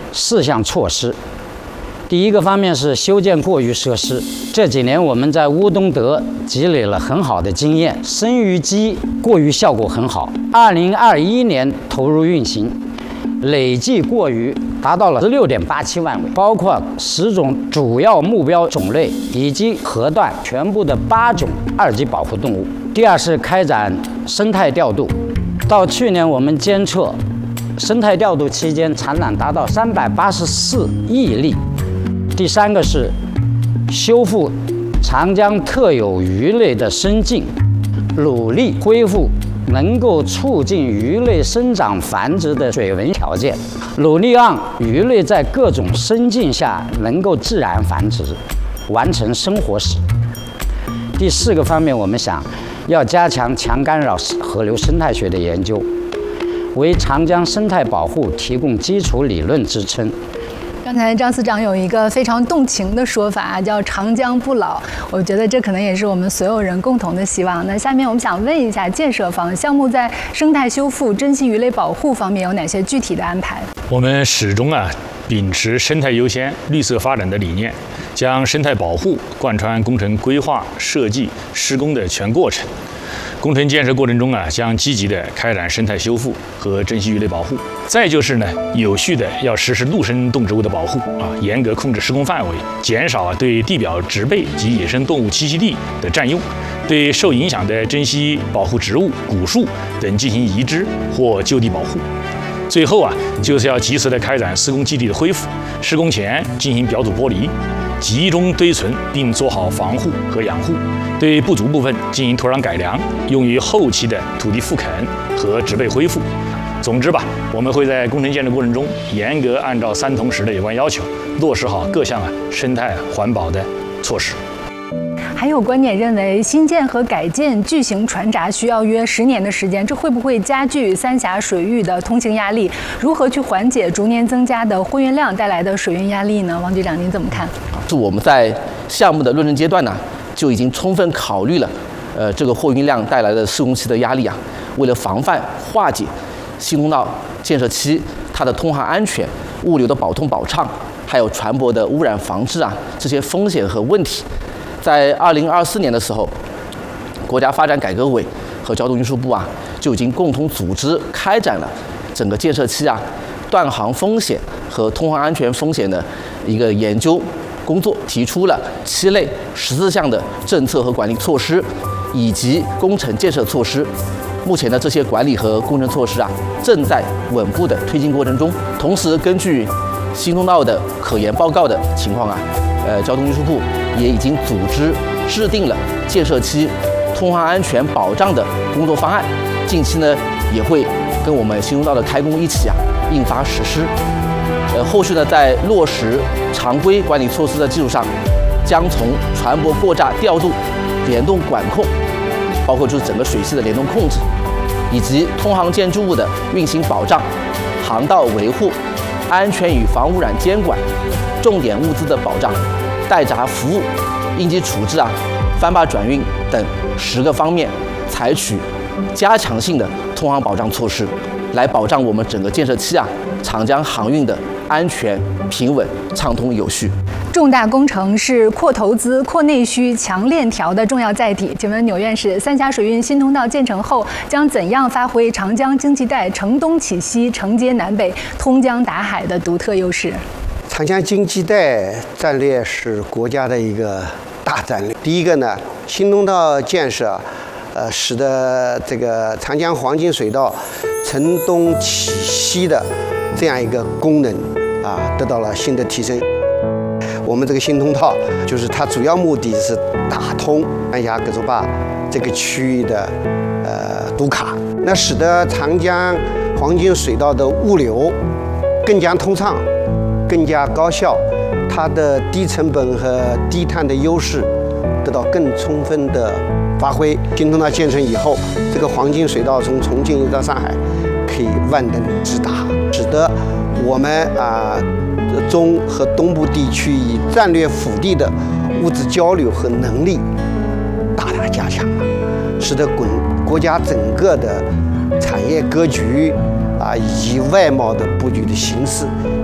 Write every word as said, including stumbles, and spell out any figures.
四项措施。第一个方面是修建过渔设施，这几年我们在乌东德积累了很好的经验，生鱼机过渔效果很好。二零二一年投入运行，累计过渔达到了十六点八七万尾，包括十种主要目标种类以及河段全部的八种二级保护动物。第二是开展生态调度，到去年我们监测生态调度期间产卵达到三百八十四亿粒。第三个是修复长江特有鱼类的生境，努力恢复能够促进鱼类生长繁殖的水文条件，努力让鱼类在各种生境下能够自然繁殖，完成生活史。第四个方面，我们想要加强强干扰河流生态学的研究，为长江生态保护提供基础理论支撑。 刚才张司长有一个非常动情的说法，叫长江不老，我觉得这可能也是我们所有人共同的希望。那下面我们想问一下建设方，项目在生态修复、珍稀鱼类保护方面有哪些具体的安排？ 我们始终啊秉持生态优先、绿色发展的理念，将生态保护贯穿工程规划、设计、施工的全过程。工程建设过程中啊，将积极的开展生态修复和珍稀鱼类保护。再就是呢，有序的要实施陆生动植物的保护啊，严格控制施工范围，减少啊对地表植被及野生动物栖息地的占用，对受影响的珍稀保护植物、古树等进行移植或就地保护。最后啊，就是要及时的开展施工基地的恢复，施工前进行表土剥离，集中堆存并做好防护和养护，对不足部分进行土壤改良，用于后期的土地复垦和植被恢复。总之吧，我们会在工程建设过程中严格按照三同时的有关要求，落实好各项啊生态环保的措施。 还有观点认为，新建和改建巨型船闸需要约十年的时间，这会不会加剧三峡水域的通行压力？如何去缓解逐年增加的货运量带来的水运压力呢？王局长，您怎么看？ 是我们在项目的论证阶段呢，就已经充分考虑了，呃，这个货运量带来的施工期的压力啊。为了防范化解新通道建设期它的通航安全、物流的保通保畅，还有船舶的污染防治啊这些风险和问题。在二零二四年的时候，国家发展改革委和交通运输部啊就已经共同组织开展了整个建设期啊断航风险和通航安全风险的一个研究工作，提出了七类十四项的政策和管理措施以及工程建设措施。目前的这些管理和工程措施啊正在稳步的推进过程中。同时，根据新通道的可研报告的情况啊，呃，交通运输部也已经组织制定了建设期通航安全保障的工作方案，近期呢也会跟我们新通道的开工一起啊印发实施。呃，后续呢在落实常规管理措施的基础上，将从船舶过闸调度、联动管控，包括就是整个水系的联动控制，以及通航建筑物的运行保障、航道维护、安全与防污染监管、重点物资的保障、待闸服务、应急处置啊、翻坝转运等十个方面，采取加强性的通航保障措施，来保障我们整个建设期啊长江航运的安全、平稳、畅通有序。 重大工程是扩投资、扩内需、强链条的重要载体。请问纽院士，三峡水运新通道建成后，将怎样发挥长江经济带承东启西、承接南北、通江达海的独特优势？ 长江经济带战略是国家的一个大战略。第一个呢，新通道建设，呃，使得这个长江黄金水道承东启西的这样一个功能啊，得到了新的提升。我们这个新通道就是它主要目的是打通三峡葛洲坝这个区域的呃堵卡，那使得长江黄金水道的物流更加通畅、更加高效，它的低成本和低碳的优势得到更充分的发挥。新通道建成以后，这个黄金水道从重庆一直到上海可以万灯直达，使得我们啊。中和东部地区以战略腹地的物资交流和能力大大加强了，使得国国家整个的产业格局啊以及外贸的布局的形势